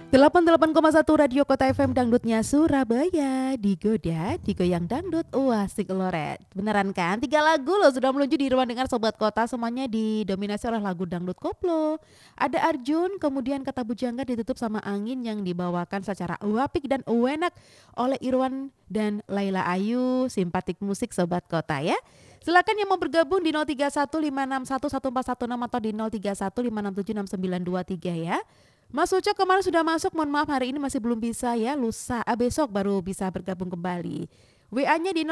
88,1 Radio Kota FM Dangdutnya Surabaya. Digoda, digoyang dangdut, asik loret. Beneran kan? 3 lagu loh sudah meluncur di ruang dengar Sobat Kota. Semuanya didominasi oleh lagu dangdut koplo. Ada Arjun, kemudian Kata Bujangga ditutup sama Angin yang dibawakan secara apik dan enak oleh Irwan dan Laila Ayu. Simpatik musik Sobat Kota ya. Silakan yang mau bergabung di 0315611416 atau di 0315676923 ya. Mas Ucok kemarin sudah masuk, mohon maaf hari ini masih belum bisa ya, besok baru bisa bergabung kembali. WA-nya di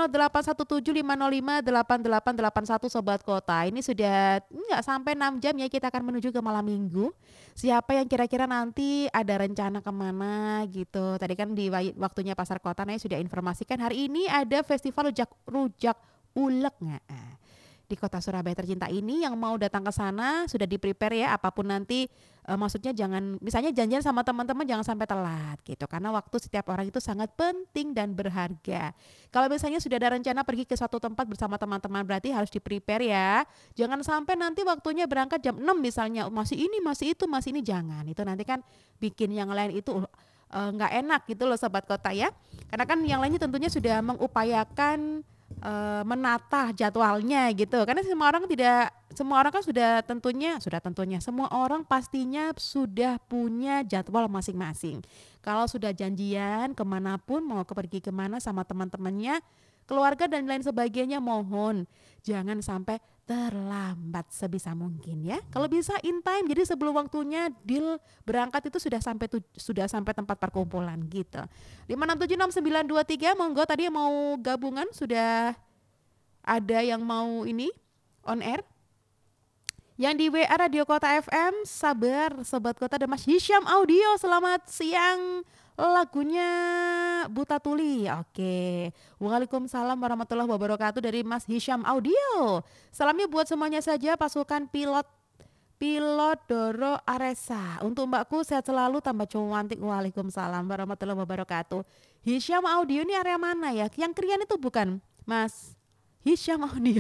081750588881 Sobat Kota. Ini sudah nggak sampai 6 jam ya kita akan menuju ke malam minggu. Siapa yang kira-kira nanti ada rencana kemana gitu. Tadi kan di waktunya Pasar Kota Naya sudah informasikan hari ini ada festival rujak ulek nggak? Di kota Surabaya tercinta ini yang mau datang ke sana sudah di-prepare ya apapun nanti maksudnya jangan misalnya janjian sama teman-teman jangan sampai telat gitu karena waktu setiap orang itu sangat penting dan berharga. Kalau misalnya sudah ada rencana pergi ke suatu tempat bersama teman-teman berarti harus di-prepare ya. Jangan sampai nanti waktunya berangkat jam 6 misalnya masih ini, masih itu, masih ini jangan. Itu nanti kan bikin yang lain itu nggak enak gitu loh Sobat Kota ya. Karena kan yang lainnya tentunya sudah mengupayakan menata jadwalnya gitu karena semua orang kan sudah tentunya semua orang pastinya sudah punya jadwal masing-masing. Kalau sudah janjian kemanapun mau pergi kemana sama teman-temannya keluarga dan lain sebagainya mohon jangan sampai terlambat sebisa mungkin ya. Kalau bisa in time jadi sebelum waktunya deal berangkat itu sudah sampai tempat perkumpulan gitu. 5676923 monggo tadi yang mau gabungan sudah ada yang mau ini on air. Yang di WA Radio Kota FM sabar Sobat Kota ada Mas Hisham Audio selamat siang lagunya Buta Tuli. Oke. Waalaikumsalam warahmatullahi wabarakatuh dari Mas Hisham Audio. Salamnya buat semuanya saja pasukan pilot Doro Aresa. Untuk mbakku sehat selalu tambah cantik. Waalaikumsalam warahmatullahi wabarakatuh. Hisham Audio ini area mana ya? Yang Krian itu bukan Mas Hisham Audio.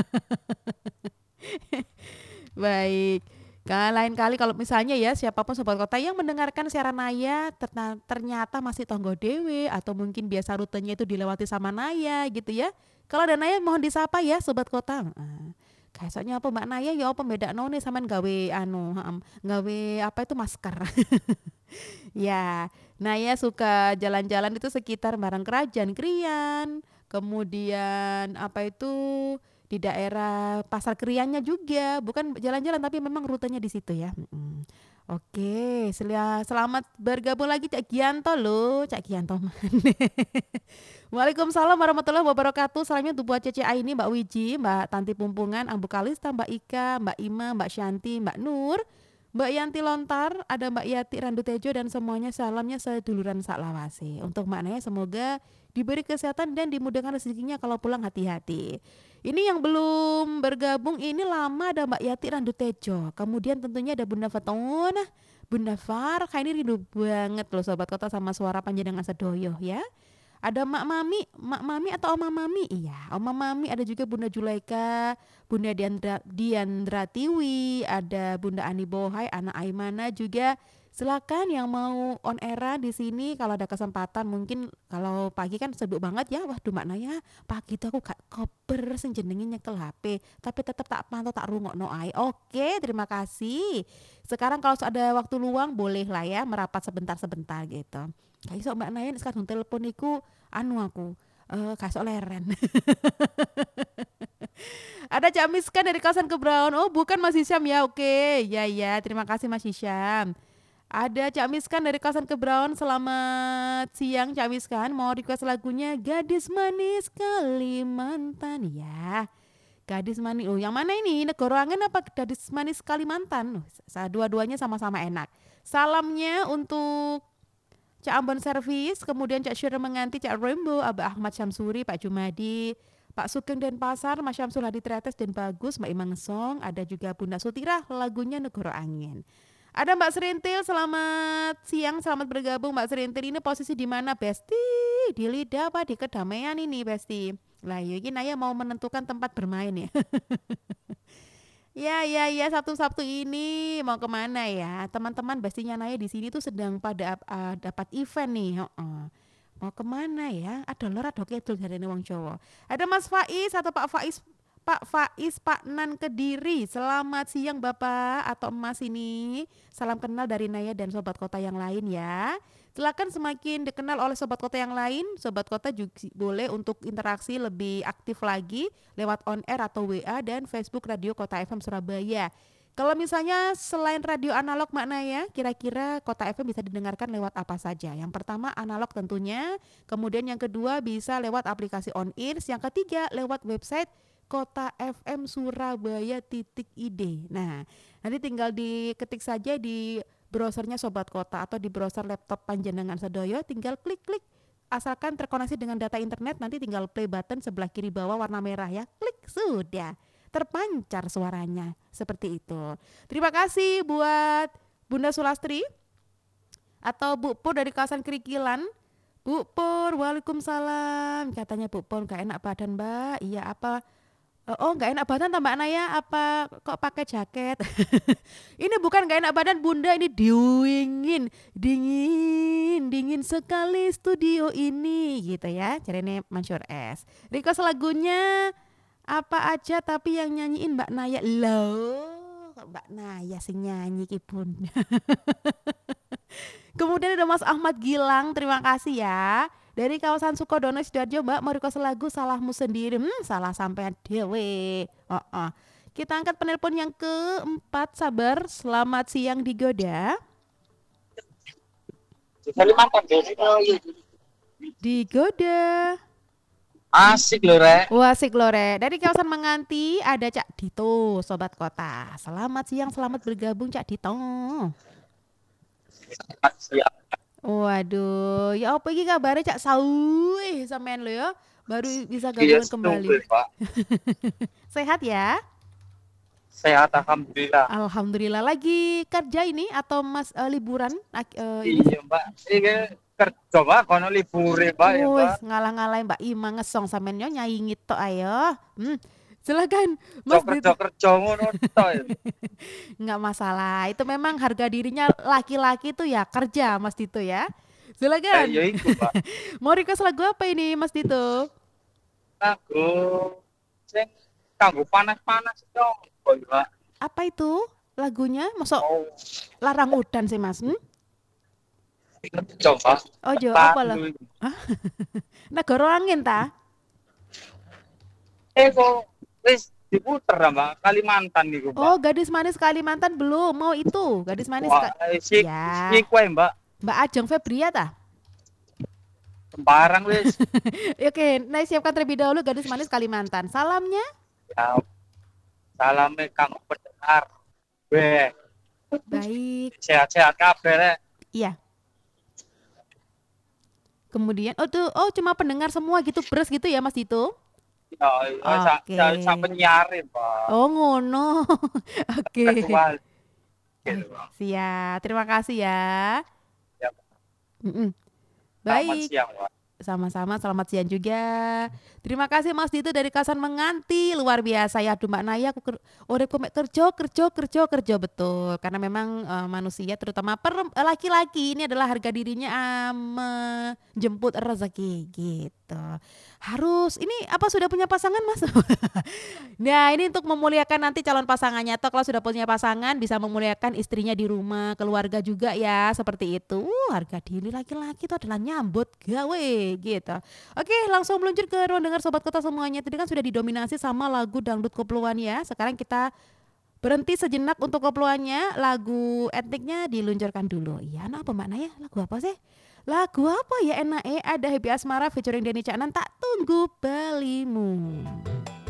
Baik. Lain kali kalau misalnya ya siapapun Sobat Kota yang mendengarkan siaran Naya ternyata masih tonggo dewe atau mungkin biasa rutenya itu dilewati sama Naya gitu ya. Kalau ada Naya mohon disapa ya Sobat Kota. Kayaknya apa Mbak Naya ya apa beda none sampean gawe gawe apa itu masker. Ya, Naya suka jalan-jalan itu sekitar barang Kerajaan Krian, kemudian apa itu di daerah Pasar Kriannya juga, bukan jalan-jalan tapi memang rutenya di situ ya. Oke, selamat bergabung lagi Cak Gianto loh, Cak Gianto. Waalaikumsalam warahmatullahi wabarakatuh. Salamnya untuk buat Cece Aini, Mbak Wiji, Mbak Tanti Pumpungan, Ambu Kalista, Mbak Ika, Mbak Ima, Mbak Shanti, Mbak Nur, Mbak Yanti Lontar, ada Mbak Yati Randu Tejo dan semuanya salamnya seduluran saklawase. Untuk Mbak Naya semoga diberi kesehatan dan dimudahkan rezekinya kalau pulang hati-hati. Ini yang belum bergabung ini lama ada Mbak Yati Randu Tejo. Kemudian tentunya ada Bunda Fatona, Bunda Far. Ini rindu banget loh Sobat Kota sama suara panjenengan sedoyo ya. Ada Mak Mami atau Oma Mami? Iya, Oma Mami, ada juga Bunda Julaika, Bunda Diandra Tiwi, ada Bunda Ani Bohai, Anak Aimana juga. Silakan yang mau on era di sini kalau ada kesempatan mungkin kalau pagi kan sibuk banget ya. Waduh Mbak Naya, pagi itu aku gak kober sing jenenge nyekel HP, tapi tetap tak pantau tak rungokno ae. Oke, terima kasih. Sekarang kalau ada waktu luang boleh lah ya merapat sebentar-sebentar gitu. Kayak iso Mbak Naya sekarang telepon iku aku kasih leren. Ada Cak Miskan dari kawasan Kebraun. Oh bukan Mas Hisham ya, oke. Ya terima kasih Mas Hisham. Ada Cak Miskan dari kawasan Kebraun. Selamat siang Cak Miskan. Mau request lagunya Gadis Manis Kalimantan ya. Gadis Manis, yang mana ini? Negara Angin apa Gadis Manis Kalimantan? Dua-duanya sama-sama enak. Salamnya untuk Cak Ambon Servis, kemudian Cak Syura Menganti, Cak Rainbow, Abah Ahmad Syamsuri, Pak Jumadi, Pak Sugeng Denpasar, Mas Syamsul Hadi Tretes dan Bagus, Mbak Imang Song, ada juga Bunda Sutirah, lagunya Negoro Angin. Ada Mbak Serintil, selamat siang, selamat bergabung Mbak Serintil. Ini posisi di mana Besti? Di lidah apa di kedamaian ini Besti? Lah ini Naya mau menentukan tempat bermain ya. Ya, Sabtu-Sabtu ini mau kemana ya? Teman-teman pastinya Naya di sini tuh sedang pada dapat event nih. Heeh. Mau kemana ya? Ada lor ada kedul dari wong Jawa. Ada Mas Faiz atau Pak Faiz, Pak Faiz, Pak Nan Kediri. Selamat siang Bapak atau Emas ini. Salam kenal dari Naya dan sobat kota yang lain ya. Silakan semakin dikenal oleh sobat kota yang lain. Sobat kota juga boleh untuk interaksi lebih aktif lagi lewat on air atau WA dan Facebook Radio Kota FM Surabaya. Kalau misalnya selain radio analog Mak Naya, kira-kira Kota FM bisa didengarkan lewat apa saja? Yang pertama analog tentunya, kemudian yang kedua bisa lewat aplikasi on air, yang ketiga lewat website Kota FM Surabaya.id. Nah, nanti tinggal diketik saja di browsernya Sobat Kota atau di browser laptop panjenengan sedoyo, tinggal klik-klik. Asalkan terkoneksi dengan data internet, nanti tinggal play button sebelah kiri bawah warna merah ya. Klik, sudah. Terpancar suaranya. Seperti itu. Terima kasih buat Bunda Sulastri atau Bu Pur dari kawasan Kerikilan. Bu Pur, waalaikumsalam. Katanya Bu Pur gak enak badan Mbak. Iya apa? Oh gak enak badan tambah Naya, apa kok pakai jaket? Ini bukan gak enak badan Bunda, ini dingin, dingin sekali studio ini gitu ya. Caranya Mansur S. Request lagunya apa aja tapi yang nyanyiin Mbak Naya. Loh, Mbak Naya sing nyanyi ki Bun. Kemudian ada Mas Ahmad Gilang, terima kasih ya. Dari kawasan Sukodono Sidoarjo Mbak mau request lagu Salahmu Sendiri. Salah sampean dewe. Kita angkat penelpon yang keempat, sabar. Selamat siang Digoda. Digoda. Asik loh Re. Wah asik loh Re. Dari kawasan Menganti ada Cak Dito, Sobat Kota. Selamat siang, selamat bergabung Cak Dito. Siap. Waduh, ya apa iki kabare Cak Sauih sampean lo ya. Baru bisa gabungan kembali. Pak. Sehat ya? Sehat alhamdulillah. Alhamdulillah. Lagi kerja ini atau Mas liburan? Iya Mbak. Ini kerja Mbak, kono libure Mbak ya Mbak. Ngalah-ngalahin Mbak Ima ngesong sampean nyanyi tok ayo. Silakan Mas Dito. Kerja ngono tok ya. Enggak masalah. Itu memang harga dirinya laki-laki tuh ya kerja Mas Dito ya. Silakan. Ya itu Pak. Mau request lagu apa ini Mas Dito? Lagu sing kanggo panas-panas dong. Mbak. Apa itu lagunya? Masuk larang udan sih Mas. Coba. Oh jo apa lah? Negara angin ta? Kok wis diputer Mbak, Kalimantan niku Mbak. Oh, Gadis Manis Kalimantan belum. Mau itu, Gadis Manis. Ya. Kue Mbak. Mbak Ajeng Febria ta? Sembarang wis. Oke, nah siapkan terlebih dahulu Gadis Manis Kalimantan. Salamnya? Ya. Salamnya kang pendengar. Baik. Sehat-sehat kabeh. Iya. Kemudian cuma pendengar semua gitu, beres gitu ya Mas Dito? Sampai nyari Pak. Oh ngono. Oke. Siap. Terima kasih ya. Ya. Baik. Selamat siang Pak. Sama-sama, selamat siang juga. Terima kasih Mas Dito dari Kawasan Menganti, luar biasa ya. Aduh Mbak Naya, aku kerja betul. Karena memang manusia terutama laki-laki ini adalah harga dirinya menjemput rezeki gitu. Harus, ini apa sudah punya pasangan Mas? Nah ini untuk memuliakan nanti calon pasangannya. Atau kalau sudah punya pasangan bisa memuliakan istrinya di rumah, keluarga juga ya. Seperti itu, harga diri laki-laki itu adalah nyambut gawe gitu. Oke langsung meluncur ke ruang dengar Sobat Kota semuanya. Tadi kan sudah didominasi sama lagu dangdut koploan ya. Sekarang kita berhenti sejenak untuk koploannya. Lagu etniknya diluncurkan dulu. Iya apa Mbak Naya? Lagu apa sih? Lagu apa ya enak ada Happy Asmara featuring Denny Caknan, Tak Tunggu Balimu.